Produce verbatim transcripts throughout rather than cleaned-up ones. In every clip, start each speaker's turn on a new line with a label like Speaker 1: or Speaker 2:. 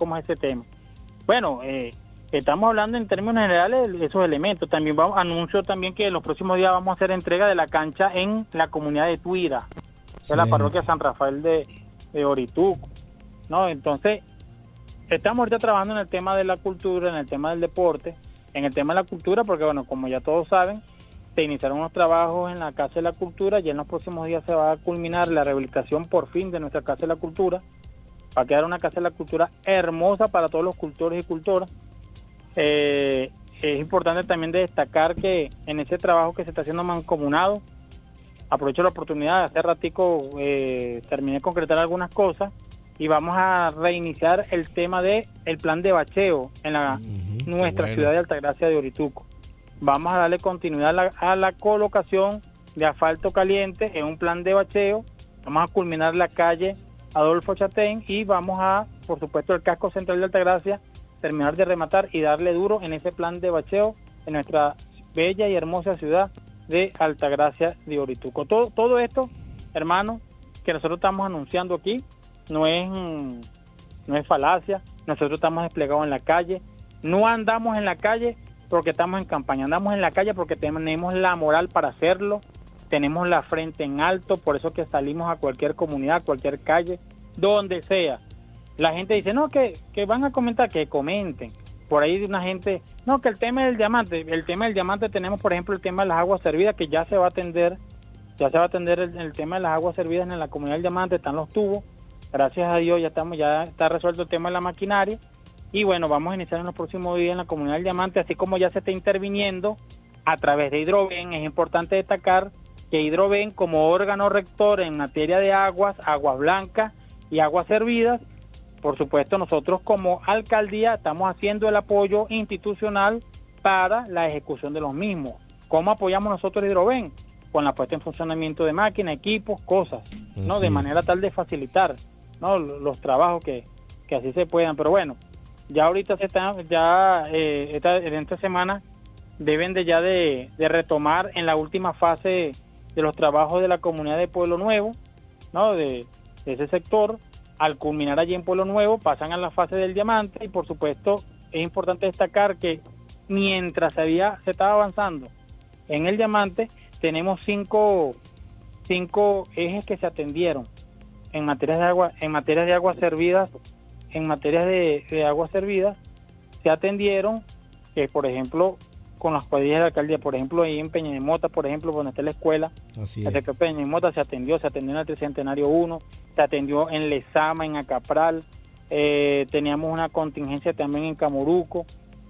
Speaker 1: cómo es ese tema. Bueno, eh, estamos hablando en términos generales de esos elementos. También vamos, anuncio también que en los próximos días vamos a hacer entrega de la cancha en la comunidad de Tuira, de la parroquia San Rafael de, de Orituco, ¿no? Entonces, estamos ahorita trabajando en el tema de la cultura, en el tema del deporte, en el tema de la cultura, porque bueno, como ya todos saben, se iniciaron unos trabajos en la Casa de la Cultura y en los próximos días se va a culminar la rehabilitación por fin de nuestra Casa de la Cultura. Va a quedar una Casa de la Cultura hermosa para todos los cultores y cultoras. Eh, es importante también de destacar que en ese trabajo que se está haciendo mancomunado, aprovecho la oportunidad, hace ratico eh, terminé de concretar algunas cosas y vamos a reiniciar el tema de el plan de bacheo en la uh-huh, nuestra bueno. ciudad de Altagracia de Orituco. Vamos a darle continuidad a la, a la colocación de asfalto caliente en un plan de bacheo. Vamos a culminar la calle Adolfo Chatén y vamos a, por supuesto, el casco central de Altagracia, terminar de rematar y darle duro en ese plan de bacheo en nuestra bella y hermosa ciudad de Altagracia de Orituco. Todo, todo esto, hermano, que nosotros estamos anunciando aquí, no es, no es falacia. Nosotros estamos desplegados en la calle, no andamos en la calle porque estamos en campaña, andamos en la calle porque tenemos la moral para hacerlo, tenemos la frente en alto, por eso que salimos a cualquier comunidad, a cualquier calle, donde sea. La gente dice, no, que, que van a comentar, que comenten. Por ahí una gente, no, que el tema del diamante, el tema del diamante tenemos, por ejemplo, el tema de las aguas servidas, que ya se va a atender, ya se va a atender el, el tema de las aguas servidas en la comunidad del diamante, están los tubos, gracias a Dios ya estamos, ya está resuelto el tema de la maquinaria. Y bueno, vamos a iniciar en los próximos días en la comunidad del Diamante, así como ya se está interviniendo a través de Hidroven. Es importante destacar que Hidroven, como órgano rector en materia de aguas, aguas blancas y aguas servidas, por supuesto nosotros como alcaldía estamos haciendo el apoyo institucional para la ejecución de los mismos. ¿Cómo apoyamos nosotros Hidroven? Con la puesta en funcionamiento de máquinas, equipos, cosas, ¿no? Sí. De manera tal de facilitar, ¿no? los trabajos que, que así se puedan. Pero bueno, ya ahorita se está, ya eh, esta, en esta semana deben de ya de, de retomar en la última fase de los trabajos de la comunidad de Pueblo Nuevo, ¿no? De, de ese sector. Al culminar allí en Pueblo Nuevo pasan a la fase del diamante y por supuesto es importante destacar que mientras se había se estaba avanzando en el diamante, tenemos cinco cinco ejes que se atendieron en materias de agua, en materias de aguas servidas. En materias de, de aguas servidas se atendieron, que por ejemplo, con las cuadrillas de la alcaldía, por ejemplo, ahí en Peña de Mota, por ejemplo, donde está la escuela,
Speaker 2: Así
Speaker 1: es. de Peña de Mota se atendió, se atendió en el Tricentenario uno, se atendió en Lezama, en Acapral, eh, teníamos una contingencia también en Camoruco,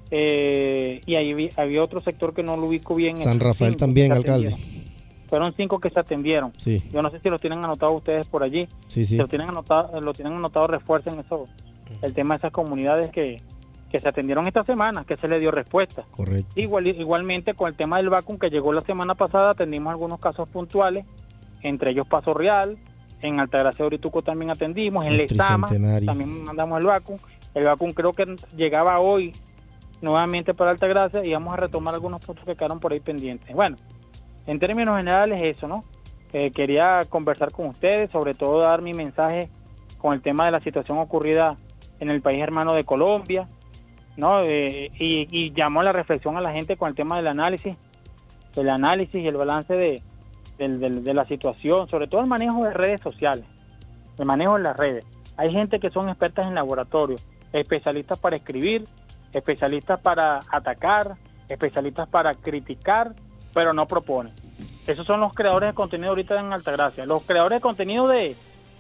Speaker 1: eh, y ahí vi, había otro sector que no lo ubico bien.
Speaker 2: San Rafael también, alcalde.
Speaker 1: Fueron cinco que se atendieron.
Speaker 2: Sí.
Speaker 1: Yo no sé si lo tienen anotado ustedes por allí.
Speaker 2: Sí, sí.
Speaker 1: Si lo tienen anotado, lo tienen anotado, refuercen eso. El tema de esas comunidades que, que se atendieron esta semana, que se le dio respuesta.
Speaker 2: Correcto.
Speaker 1: Igual, igualmente con el tema del vacuum que llegó la semana pasada, atendimos algunos casos puntuales, entre ellos Paso Real, en Altagracia de Orituco también atendimos, en Lezama también mandamos el vacuum. El vacuum creo que llegaba hoy nuevamente para Altagracia y vamos a retomar algunos puntos que quedaron por ahí pendientes. Bueno, en términos generales eso, ¿no? Eh, quería conversar con ustedes, sobre todo dar mi mensaje con el tema de la situación ocurrida en el país hermano de Colombia, ¿no? Eh, y, y llamó a la reflexión a la gente con el tema del análisis, el análisis y el balance de, de, de, de la situación, sobre todo el manejo de redes sociales, el manejo de las redes. Hay gente que son expertas en laboratorio, especialistas para escribir, especialistas para atacar, especialistas para criticar, pero no proponen. Esos son los creadores de contenido ahorita en Altagracia, los creadores de contenido de,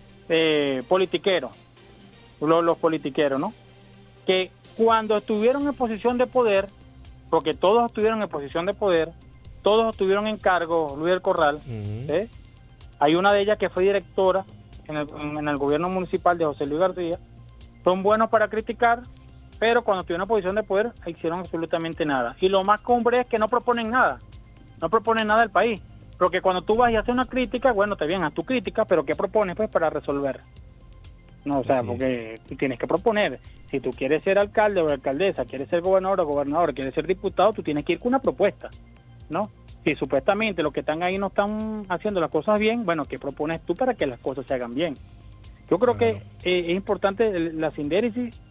Speaker 1: de politiqueros, los, los politiqueros, ¿no? Que cuando estuvieron en posición de poder, porque todos estuvieron en posición de poder, todos estuvieron en cargo, Luis del Corral, uh-huh. ¿sí? Hay una de ellas que fue directora en el, en el gobierno municipal de José Luis García, son buenos para criticar, pero cuando estuvieron en posición de poder hicieron absolutamente nada. Y lo más cumbre es que no proponen nada, no proponen nada al país, porque cuando tú vas y haces una crítica, bueno, te bien, haz tu crítica, pero ¿qué propones pues para resolver? No, o sea, sí. Porque tú tienes que proponer. Si tú quieres ser alcalde o alcaldesa, quieres ser gobernador o gobernador, quieres ser diputado, tú tienes que ir con una propuesta, ¿no? Si supuestamente los que están ahí no están haciendo las cosas bien, bueno, ¿qué propones tú para que las cosas se hagan bien? Yo creo claro. que eh, es importante la sindéresis